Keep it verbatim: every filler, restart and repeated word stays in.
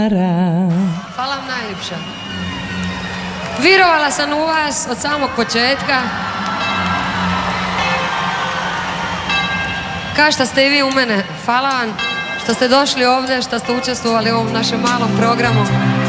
Hvala vam najljepša. Vjerovala sam u vas od samog početka. Kao što ste i vi u mene. Hvala vam što ste došli ovdje, što ste učestvovali u ovom našem malom programu.